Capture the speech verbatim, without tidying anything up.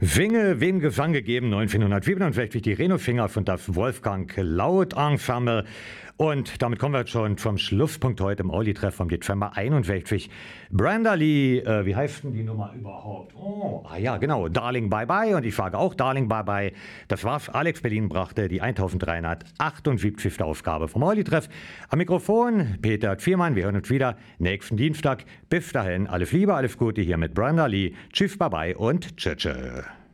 Winge, wem Gesang gegeben, neunzehnhundertsiebenundsechzig, die Reno-Finger von das Wolfgang Laut-Ensemble. Und damit kommen wir jetzt schon zum Schlusspunkt heute im Olli-Treff vom Dezember einundsechzig. Brenda Lee, äh, wie heißt denn die Nummer überhaupt? Oh, ah ja, genau, Darling Bye Bye. Und ich sage auch Darling Bye Bye. Das war's. Alex Berlin brachte die eintausenddreihundertachtundsiebzigste Ausgabe vom Olli-Treff. Am Mikrofon Peter Viermann. Wir hören uns wieder nächsten Dienstag. Bis dahin, alles Liebe, alles Gute hier mit Brenda Lee. Tschüss, Bye Bye und Tschüss. Tschüss.